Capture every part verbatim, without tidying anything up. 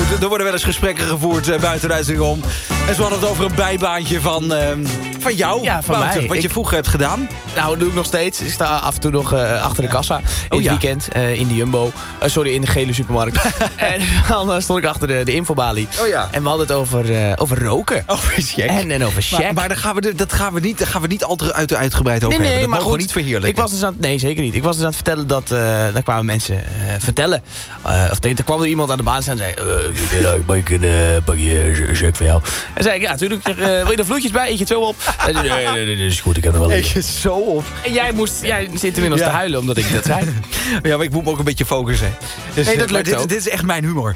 goed, er worden wel eens gesprekken gevoerd uh, buiten de uitzending om. En ze hadden het over een bijbaantje van, uh, van jou, ja, van Wouter, mij. wat ik, je vroeger hebt gedaan. Nou, dat doe ik nog steeds. Ik sta af en toe nog uh, achter de kassa. In oh, het ja. weekend, uh, in de Jumbo. Uh, sorry, in de gele supermarkt. En dan uh, stond ik achter de, de infobalie. Oh ja. En we hadden het over, uh, over roken. Over Shaq. En, en over Shaq. Maar, maar daar gaan we, dat gaan we niet, daar gaan we niet al te uit, uitgebreid over nee, nee, hebben. Dat maar mogen goed, we niet verheerlijken. Ik was dus aan, nee, zeker niet. Ik was dus aan het vertellen dat... Uh, daar kwamen mensen uh, vertellen. Uh, of er kwam er iemand aan de baan staan en zei... Uh, ik mag een uh, pakje Shaq voor jou. En zei ik, ja, natuurlijk. Zeg, uh, wil je er vloetjes bij? Eet je het zo op? En, nee, nee, nee, nee, dat is goed. Ik kan er wel Eet je het zo op? En jij, moest, jij zit inmiddels ja. te huilen omdat ik dat zei. Ja, maar ik moet me ook een beetje focussen. Dus, nee, dat lukt dit, ook. dit is echt mijn humor.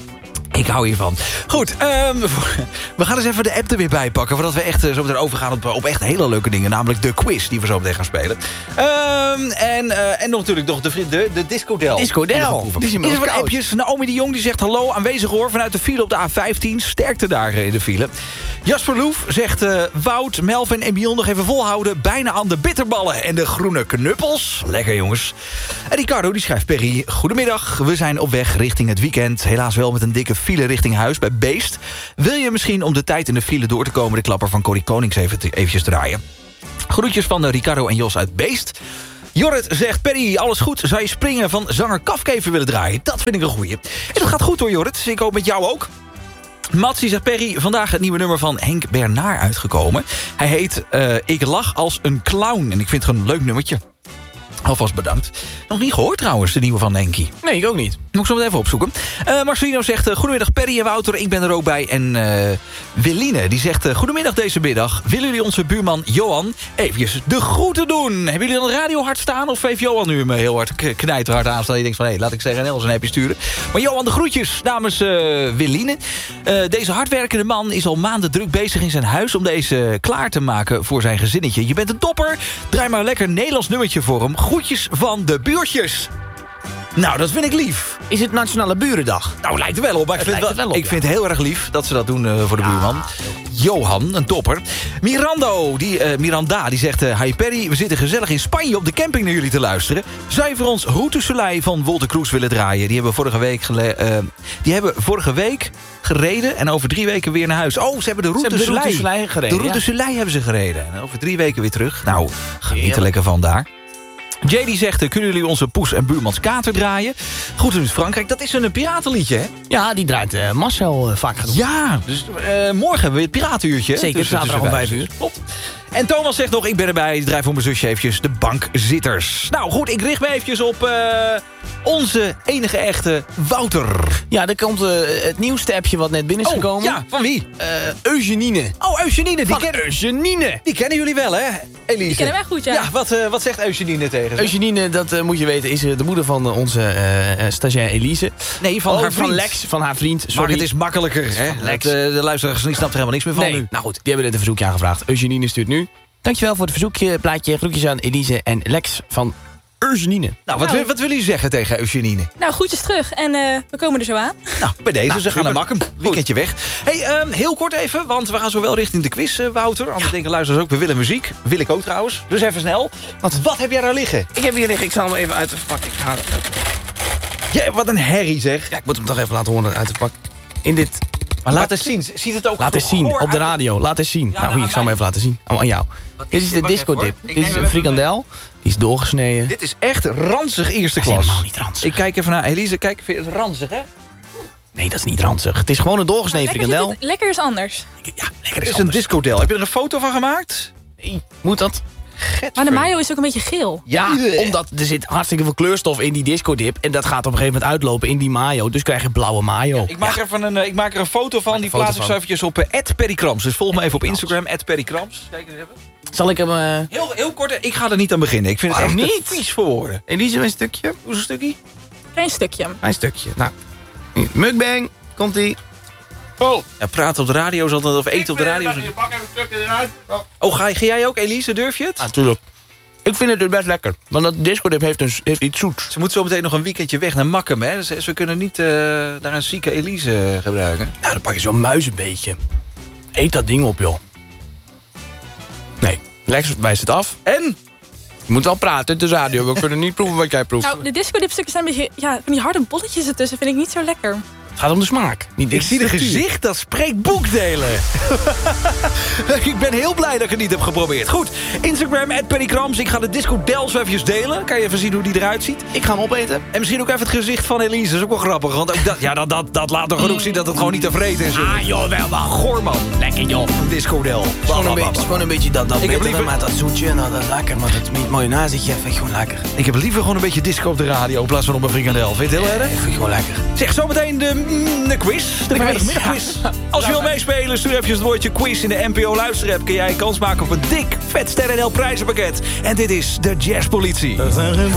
Ik hou hiervan. Goed, um, we gaan eens even de app er weer bij pakken... voordat we echt uh, zo meteen overgaan op, op echt hele leuke dingen... namelijk de quiz die we zo meteen gaan spelen. Um, en, uh, en nog natuurlijk nog de, de, de Discodel. Discodel. Is er wat appjes? Naomi de Jong die zegt hallo, aanwezig hoor... vanuit de file op de A vijftien. Sterkte daar in de file. Jasper Loef zegt... Uh, Wout, Melvin en Mion nog even volhouden... bijna aan de bitterballen en de groene knuppels. Lekker jongens. En Ricardo die schrijft... Perry, goedemiddag. We zijn op weg richting het weekend. Helaas wel met een dikke file richting huis bij Beest. Wil je misschien om de tijd in de file door te komen... de klapper van Corrie Konings even te, eventjes draaien? Groetjes van uh, Ricardo en Jos uit Beest. Jorrit zegt, Perry, alles goed? Zou je springen van zanger Kafka even willen draaien? Dat vind ik een goeie. En dat gaat goed hoor, Jorrit. Ik hoop met jou ook. Matsie zegt, Perry, vandaag het nieuwe nummer van Henk Bernard uitgekomen. Hij heet uh, Ik lach als een clown. En ik vind het gewoon een leuk nummertje. Alvast bedankt. Nog niet gehoord trouwens, de nieuwe van Henkie. Nee, ik ook niet. Moet ik zo meteen even opzoeken. Uh, Marcelino zegt, uh, goedemiddag Perry en Wouter, ik ben er ook bij. En uh, Willine, die zegt, uh, goedemiddag deze middag. Willen jullie onze buurman Johan eventjes de groeten doen? Hebben jullie dan radio hard staan? Of heeft Johan nu hem heel hard knijterhard aanstaan? Je denkt van, hé, hey, laat ik zeggen en Els een appje sturen. Maar Johan, de groetjes namens uh, Willine. Uh, deze hardwerkende man is al maanden druk bezig in zijn huis... om deze klaar te maken voor zijn gezinnetje. Je bent een topper. Draai maar een lekker Nederlands nummertje voor hem. Groetjes van de buurtjes. Nou, dat vind ik lief. Is het Nationale Burendag? Nou, lijkt er wel op. Maar ik vind het, wel, wel op, ik ja. vind het heel erg lief dat ze dat doen uh, voor de ja. buurman. Johan, een topper. Mirando, die, uh, Miranda, die zegt... Uh, hi Perry, we zitten gezellig in Spanje op de camping naar jullie te luisteren. Zij voor ons Route Soleil van Wolter Kroes willen draaien. Die hebben vorige week, gele- uh, die hebben vorige week gereden... en over drie weken weer naar huis. Oh, ze hebben de Route, hebben de Soleil. Route Soleil gereden. De Route ja. Soleil hebben ze gereden. En over drie weken weer terug. Nou, geniet er lekker van daar. J D zegt, uh, kunnen jullie onze Poes en Buurmans Kater draaien? Goed in Frankrijk, dat is een piratenliedje, hè? Ja, die draait uh, Marcel uh, vaak genoeg. Ja, dus uh, morgen hebben we het piratenuurtje. Zeker, tussen, zaterdag om vijf uur. Klopt. En Thomas zegt nog, ik ben erbij, ik draai voor mijn zusje eventjes de bankzitters. Nou goed, ik richt me eventjes op uh, onze enige echte Wouter. Ja, er komt uh, het nieuwste appje wat net binnen is oh, gekomen. Ja, van wie? Uh, Eugenine. Oh, Eugenine. Die, ken... Eugenine. die kennen jullie wel, hè, Elise? Die kennen wij goed, ja. Ja, wat, uh, wat zegt Eugenine tegen ze? Eugenine, dat uh, moet je weten, is uh, de moeder van uh, onze uh, stagiair Elise. Nee, van oh, haar vriend. Van Lex, van haar vriend. Sorry. Maar het is makkelijker, hè? Lex. Dat, uh, de luisteraars die snapt er helemaal niks meer van nee. nu. Nou goed, die hebben net een verzoekje aangevraagd. Eugenine stuurt nu. Dankjewel voor het verzoekje, plaatje. Groetjes aan Elise en Lex van Eugenine. Nou, wat, nou. wat willen jullie zeggen tegen Eugenine? Nou, groetjes terug en uh, we komen er zo aan. Nou, bij deze, nou, ze gaan super. naar Makkum. Weekendje weg. Hey, um, heel kort even, want we gaan zo wel richting de quiz, uh, Wouter. Anders ja. denken luisteraars ook, we willen muziek. Wil ik ook trouwens. Dus even snel. Wat, wat heb jij daar liggen? Ik heb hier liggen, ik zal hem even uit de pak. Ik ga... Ja, wat een herrie zeg. Ja, ik moet hem toch even laten horen uit de pak. In dit... Maar laat eens zien. Ziet het ook Laat eens zien, op de radio. Laat eens zien. Ja, nou, hier, ik zal hem even laten zien. Oh, aan jou. Dit is de disco dip. Dit is een frikandel. Die is doorgesneden. Dit is echt ranzig eerste klas. Helemaal niet ranzig. Ik kijk even naar Elise. Kijk, vind je het ranzig, hè? Nee, dat is niet ranzig. Het is gewoon een doorgesneden lekker frikandel. Zit, lekker is anders. Ja, lekker Het is is een anders. discodel. Heb je er een foto van gemaakt? Nee, moet dat? Getver. Maar de mayo is ook een beetje geel. Ja, omdat er zit hartstikke veel kleurstof in die discodip. En dat gaat op een gegeven moment uitlopen in die mayo. Dus krijg je blauwe mayo. Ja, ik, maak er even een, uh, ik maak er een foto van. Maak Die een foto plaats ik zo van. eventjes op uh, at perrykrams. Dus volg me even op Instagram, at perrykrams. Kijk eens even. Zal ik hem... Uh... Heel, heel kort, ik ga er niet aan beginnen. Ik vind het echt Waarom niet niet? vies voor woorden. Elise, een stukje? Hoe is een stukje? Geen stukje. Een stukje. Nou, mukbang. Komt-ie. Oh. Ja, praten op de radio is altijd, of eten op de radio. Je pak even een stukje eruit. Oh, ga, ga jij ook, Elise? Durf je het? Natuurlijk. Ik vind het dus best lekker. Want dat discodip heeft, een, heeft iets zoets. Ze moet zo meteen nog een weekendje weg naar Makkum, hè? Dus we kunnen niet uh, daar een zieke Elise uh, gebruiken. Nou, dan pak je zo'n muizenbeetje. Eet dat ding op, joh. Nee, Lex wijst het af. En? Je moet wel praten, het is radio. We kunnen niet proeven wat jij proeft. Nou, de disco dipstukjes zijn een beetje... Ja, van die harde bolletjes ertussen vind ik niet zo lekker. Het gaat om de smaak. Niet de Ik zie de structuur. gezicht, dat spreekt boekdelen. Ik ben heel blij dat ik het niet heb geprobeerd. Goed, Instagram, at Penny Krams. Ik ga de Disco Del zo even delen. Kan je even zien hoe die eruit ziet? Ik ga hem opeten. En misschien ook even het gezicht van Elise. Dat is ook wel grappig. Want ook dat, ja, dat, dat, dat laat toch genoeg zien dat het gewoon niet te vreten is. Ah, joh, wel, wel. Goor, man. Lekker, joh. Disco Del. Gewoon een, beetje, gewoon een beetje dat, dat Ik heb bittere liever- met dat zoetje. Nou, dat is lekker. Maar dat met mayonaisetje vind ik gewoon lekker. Ik heb liever gewoon een beetje disco op de radio in plaats van op een frikandel. Vind je het heel erg? Dat vind ik gewoon lekker. Zeg, zometeen de, mm, de quiz. De vrijdagmiddagquiz. Als je wil meespelen, stuur even het woordje quiz in de N P O luisterapp. Kun jij kans maken op een dik, vet Ster en L prijzenpakket. En dit is de Jazzpolitie. Er zijn geen